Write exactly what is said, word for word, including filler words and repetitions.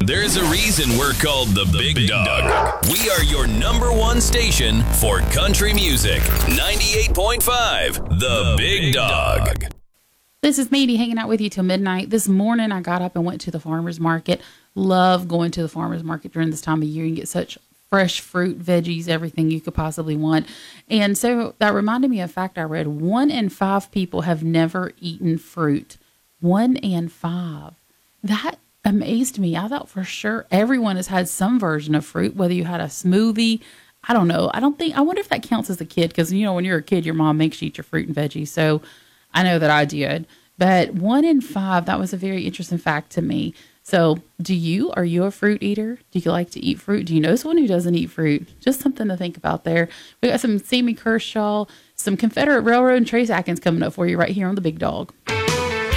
There's a reason we're called the, the Big, Big Dog. Dog. We are your number one station for country music. ninety-eight point five, The, the Big, Big Dog. Dog. This is Mandy hanging out with you till midnight. This morning I got up and went to the farmer's market. Love going to the farmer's market during this time of year. You can get such fresh fruit, veggies, everything you could possibly want. And so that reminded me of a fact I read. One in five people have never eaten fruit. One in five. That amazed me. I thought for sure everyone has had some version of fruit, whether you had a smoothie. I don't know. I don't think, I wonder if that counts as a kid, because, you know, when you're a kid, your mom makes you eat your fruit and veggies. So I know that I did. But one in five, that was a very interesting fact to me. So do you, are you a fruit eater? Do you like to eat fruit? Do you know someone who doesn't eat fruit? Just something to think about there. We got some Sammy Kershaw, some Confederate Railroad, and Trace Atkins coming up for you right here on The Big Dog.